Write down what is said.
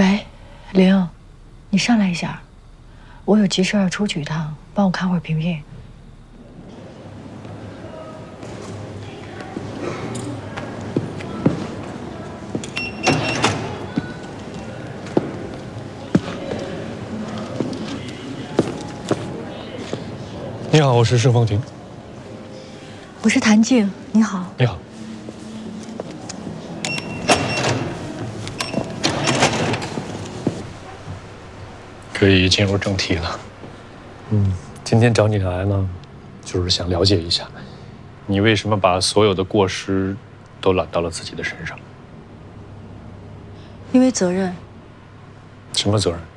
喂，玲，你上来一下，我有急事要出去一趟，帮我看会儿萍萍。 你好，我是盛风婷。 我是谭静，你好。 你好。可以进入正题了。今天找你来呢，就是想了解一下，你为什么把所有的过失都揽到了自己的身上？ 因为责任。 什么责任？